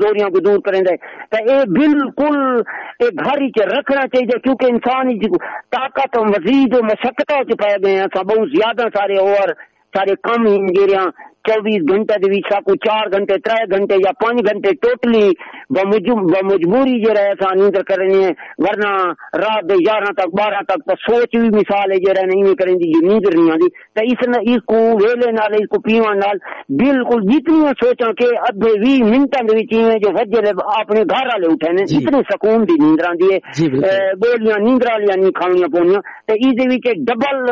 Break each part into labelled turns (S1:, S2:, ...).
S1: کمزوریوں کو دور کریں دے تو یہ بالکل ایک گھر ہی رکھنا چاہیے کیونکہ انسان طاقت مزید مشقتوں چ پی گئے ہیں بہت زیادہ سارے اور سارے کم ہی گیریاں 24 گھنٹے دے وچ کو 4 گھنٹے 3 گھنٹے یا 5 گھنٹے ٹوٹلی بمجبوری جو رہے سا نیند کرنی ہے ورنہ رات دے 11 تک 12 تک تو سوچ بھی مثال ہے جو رہے نہیں کریں دی نیند نہیں آتی تو اس کو ویلے نال اس کو پیوان نال بالکل جتنی سوچاں کہ ادھے 20 منٹاں دے وچ جو وجے اپنے گھر والے اٹھے نے اتنے سکون دی نیند آندی ہے گولیاں نیند والیاں نہیں کھانیاں پونیاں تے اس دے وچ ڈبل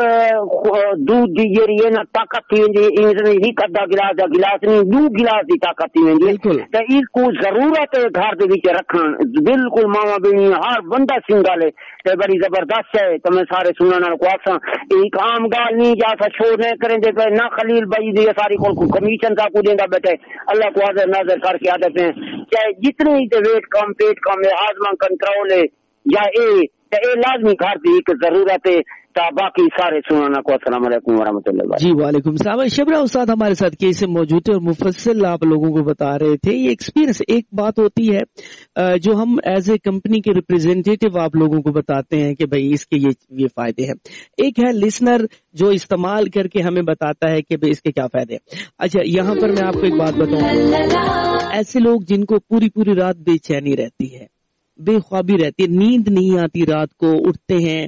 S1: دودھ دی جڑی ہے نا طاقت تھی نہیں کردا گلاس دا گلاس نہیں 2 گلاس دی طاقت تھی ویندی تے اس کو ضرورت ہے گھر دے وچ رکھن بالکل ماما بہنی ہر بندہ سنگالے تے بڑی زبردست ہے تو میں سارے سنن والوں کو آکھاں ایک عام گال نہیں جا سا شو نہیں کریں دے پے نہ خلیل بھائی دی ساری کو کمیشن کا کو دیندا بیٹھے اللہ کو حاضر ناظر کر کے عادت ہیں چاہے جتنے ہی تے ویٹ کم پیٹ کم ہے ہاضمہ کنٹرول ہے یا اے لازمی گھر دی ایک ضرورت ہے تا باقی سارے سنانا کو السلام علیکم ورحمۃ اللہ
S2: جی وعلیکم السلام. شبرا استاد ہمارے ساتھ کیسے موجود تھے اور مفصل آپ لوگوں کو بتا رہے تھے. یہ ایکسپیرینس ایک بات ہوتی ہے جو ہم ایز اے کمپنی کے ریپرزینٹیٹیو آپ لوگوں کو بتاتے ہیں کہ بھائی اس کے یہ فائدے ہیں. ایک ہے لسنر جو استعمال کر کے ہمیں بتاتا ہے کہ بھائی اس کے کیا فائدے ہیں. اچھا یہاں پر میں آپ کو ایک بات بتاؤں, ایسے لوگ جن کو پوری رات بے چینی رہتی ہے, بے خوابی رہتی ہے, نیند نہیں آتی, رات کو اٹھتے ہیں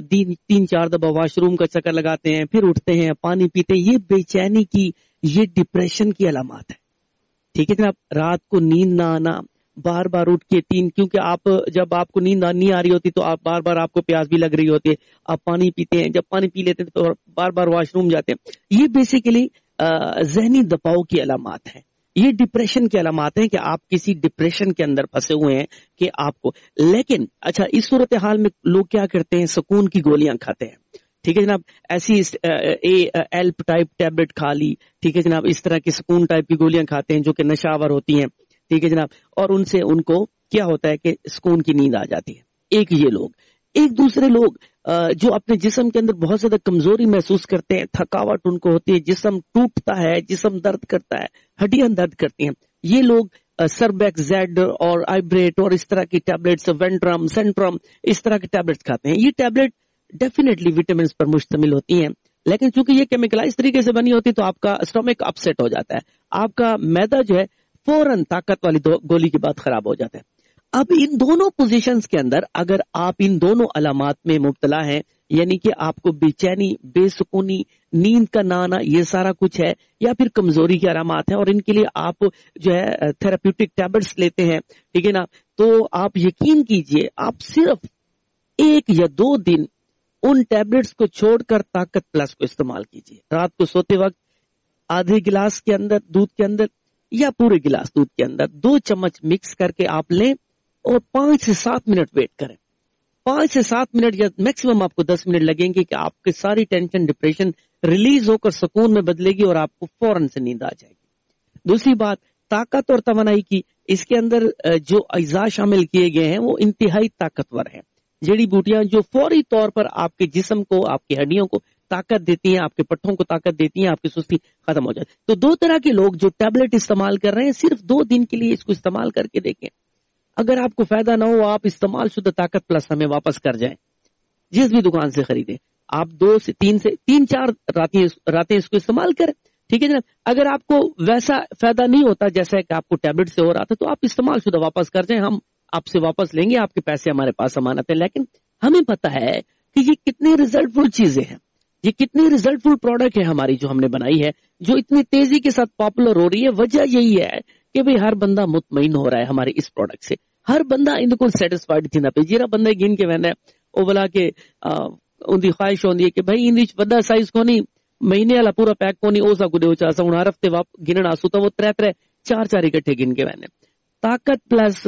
S2: 3-4 دفعہ واش روم کا چکر لگاتے ہیں پھر اٹھتے ہیں پانی پیتے ہیں, یہ بے چینی کی یہ ڈپریشن کی علامات ہے. ٹھیک ہے جناب, رات کو نیند نہ آنا, بار بار اٹھ کے کیونکہ آپ جب آپ کو نیند نہیں آ رہی ہوتی تو آپ بار آپ کو پیاس بھی لگ رہی ہوتی ہے, آپ پانی پیتے ہیں, جب پانی پی لیتے ہیں تو بار واش روم جاتے ہیں. یہ بیسیکلی ذہنی دباؤ کی علامات ہیں, یہ ڈپریشن کی علامات ہیں کہ آپ کسی ڈپریشن کے اندر پھنسے ہوئے ہیں کہ آپ کو. لیکن اچھا اس صورتحال میں لوگ کیا کرتے ہیں, سکون کی گولیاں کھاتے ہیں. ٹھیک ہے جناب, ایسی ایلپ ٹائپ ٹیبلٹ کھا لی, ٹھیک ہے جناب, اس طرح کی سکون ٹائپ کی گولیاں کھاتے ہیں جو کہ نشہ آور ہوتی ہیں. ٹھیک ہے جناب, اور ان سے ان کو کیا ہوتا ہے کہ سکون کی نیند آ جاتی ہے. ایک یہ لوگ, ایک دوسرے لوگ جو اپنے جسم کے اندر بہت زیادہ کمزوری محسوس کرتے ہیں, تھکاوٹ ان کو ہوتی ہے, جسم ٹوٹتا ہے, جسم درد کرتا ہے, ہڈیاں درد کرتی ہیں, یہ لوگ سربیک زیڈ اور آئبریٹ اور اس طرح کی ٹیبلٹس, وینٹرم سینٹرم, اس طرح کی ٹیبلٹس کھاتے ہیں. یہ ٹیبلٹ ڈیفینیٹلی وٹامنس پر مشتمل ہوتی ہیں, لیکن چونکہ یہ کیمیکلائز طریقے سے بنی ہوتی ہے تو آپ کا اسٹمک اپسیٹ ہو جاتا ہے, آپ کا معدہ جو ہے فوراً طاقت والی گولی کے بعد خراب ہو جاتا ہے. اب ان دونوں پوزیشنز کے اندر اگر آپ ان دونوں علامات میں مبتلا ہیں, یعنی کہ آپ کو بے چینی, بے سکونی, نیند کا نہ آنا, یہ سارا کچھ ہے, یا پھر کمزوری کی علامات ہیں اور ان کے لیے آپ جو ہے تھراپیوٹک ٹیبلٹس لیتے ہیں, ٹھیک ہے نا, تو آپ یقین کیجئے آپ صرف 1 یا 2 دن ان ٹیبلٹس کو چھوڑ کر طاقت پلس کو استعمال کیجئے. رات کو سوتے وقت آدھے گلاس کے اندر دودھ کے اندر یا پورے گلاس دودھ کے اندر 2 چمچ مکس کر کے آپ لیں اور 5 سے 7 منٹ ویٹ کریں. 5 سے 7 منٹ یا میکسیمم آپ کو 10 منٹ لگیں گے کہ آپ کے ساری ٹینشن ڈپریشن ریلیز ہو کر سکون میں بدلے گی اور آپ کو فوراً سے نیند آ جائے گی. دوسری بات طاقت اور توانائی کی, اس کے اندر جو اجزاء شامل کیے گئے ہیں وہ انتہائی طاقتور ہیں. جڑی بوٹیاں جو فوری طور پر آپ کے جسم کو, آپ کی ہڈیوں کو طاقت دیتی ہیں, آپ کے پٹھوں کو طاقت دیتی ہیں, آپ کی سستی ختم ہو جاتی. تو 2 طرح کے لوگ جو ٹیبلٹ استعمال کر رہے ہیں صرف 2 دن کے لیے اس کو استعمال کر کے دیکھیں. اگر آپ کو فائدہ نہ ہو آپ استعمال شدہ طاقت پلس ہمیں واپس کر جائیں, جس بھی دکان سے خریدیں. آپ 2 سے 3-4 راتیں اس کو استعمال کریں. ٹھیک ہے جناب, اگر آپ کو ویسا فائدہ نہیں ہوتا جیسا کہ آپ کو ٹیبلٹ سے ہو رہا تھا تو آپ استعمال شدہ واپس کر جائیں, ہم آپ سے واپس لیں گے, آپ کے پیسے ہمارے پاس امانت ہے. لیکن ہمیں پتا ہے کہ یہ کتنی ریزلٹ فل چیزیں ہیں, یہ کتنی ریزلٹ فل پروڈکٹ ہے ہماری جو ہم نے بنائی ہے, جو اتنی تیزی کے ساتھ پاپولر ہو رہی ہے. وجہ یہی ہے کہ بھئی ہر بندہ مطمئن ہو رہا ہے ہمارے اس پروڈکٹ سے, ہر بندہ ان کو سیٹسفائڈ تھی نہ پہ. جیرا بندہ گن کے وینا او بلا کے ان دی خواہش ہوندی ہے کہ بھائی ان وچ بڑا سائز کو نہیں, مہینے والا پورا پیک کو نہیں, او سا گڈے چا سا ہن ہر ہفتے گننا آسو تو وہ 3-4 اکٹھے گن کے وینے. طاقت پلس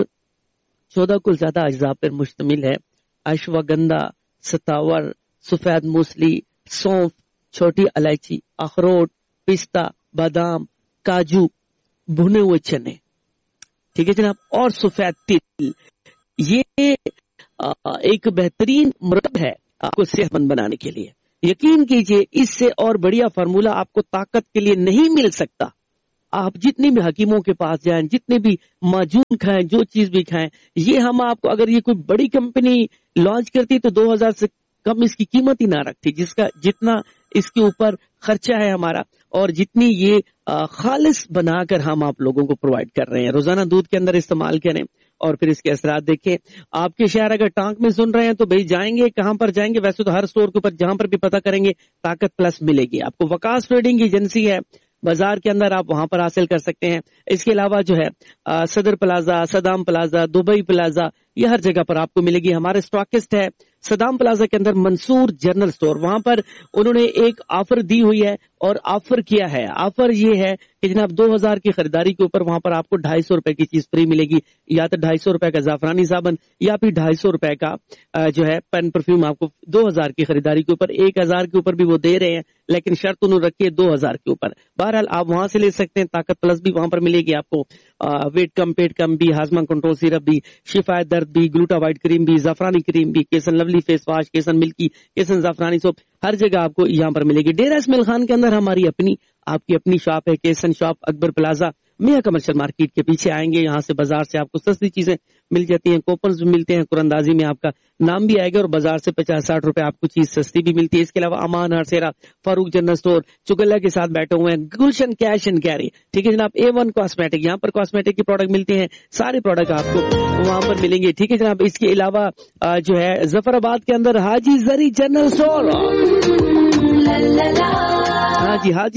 S2: 14 کو زیادہ اجزاء پر مشتمل ہے. اشواگندھا, ستاور, سفید موسلی, سونف, چھوٹی الائچی, اخروٹ, پستہ, بادام, کاجو, بھنے ہوئے چنے, ٹھیک ہے جناب, اور سفید تل. یہ ایک بہترین مرکب ہے آپ کو صحت مند بنانے کے لیے. یقین کیجئے اس سے اور بڑھیا فارمولا آپ کو طاقت کے لیے نہیں مل سکتا. आप जितने भी हकीमों के पास जाएं, जितने भी माजून खाएं, जो चीज भी खाएं, ये हम आपको, अगर ये कोई बड़ी कंपनी लॉन्च करती तो 2000 से कम इसकी कीमत ही ना रखती, जिसका जितना इसके ऊपर खर्चा है हमारा और जितनी ये खालिस बनाकर हम आप लोगों को प्रोवाइड कर रहे हैं। रोजाना दूध के अंदर इस्तेमाल करें और फिर इसके असरात देखें। आपके शहर अगर टांक में सुन रहे हैं तो भाई जाएंगे, कहां पर जाएंगे? वैसे तो हर स्टोर के ऊपर जहां पर भी पता करेंगे ताकत प्लस मिलेगी आपको। वकास ट्रेडिंग की एजेंसी है बाजार के अंदर, आप वहां पर हासिल कर सकते हैं। इसके अलावा जो है सदर plaza, Saddam plaza, Dubai plaza, ये हर जगह पर आपको मिलेगी। हमारे स्टॉकिस्ट है सदाम प्लाजा के अंदर मंसूर जनरल स्टोर, वहां पर उन्होंने एक ऑफर दी हुई है और ऑफर किया है। ऑफर ये है कि जनाब 2000 की खरीदारी के ऊपर वहां पर आपको 250 रुपए की चीज फ्री मिलेगी, या तो 250 रुपए का जाफरानी साबन या फिर 250 रुपए का जो है पेन परफ्यूम आपको 2000 की खरीदारी के ऊपर। 1000 के ऊपर भी वो दे रहे हैं, लेकिन शर्त उन्होंने रखी है 2000 के ऊपर। बहरहाल आप वहां से ले सकते हैं। ताकत प्लस भी वहां पर मिलेगी आपको, वेट कम पेट कम भी, हाजमा कंट्रोल सिरप भी, शिफायत दर्द भी, ग्लूटावाइट क्रीम भी, जाफरानी क्रीम भी, केसन लवली फेस वॉश, केसन मिल्की, केसन जाफरानी सोप, हर जगह आपको यहाँ पर मिलेगी। डेरा इस्माइल खान के अंदर हमारी अपनी आपकी अपनी शॉप है, केसन शॉप, अकबर प्लाजा, मियां कमर्शियल मार्केट के पीछे आएंगे। यहाँ से बाजार से आपको सस्ती चीजें मिल जाती हैं, कूपन्स भी मिलते हैं, कुरंदाजी में आपका नाम भी आएगा और बाजार से 50-60 रुपए आपको चीज सस्ती भी मिलती है। इसके अलावा अमान हरसेरा, फारूक जनरल स्टोर, चुगल्ला के साथ बैठे हुए हैं, गुलशन कैश एंड कैरी, ठीक है जनाब। A1 कॉस्मेटिक, यहाँ पर कॉस्मेटिक के प्रोडक्ट मिलते हैं, सारे प्रोडक्ट आपको वहां पर मिलेंगे, ठीक है जनाब। इसके अलावा जो है जफराबाद के अंदर हाजी जरी जनरल स्टोर, हाँ जी हाजी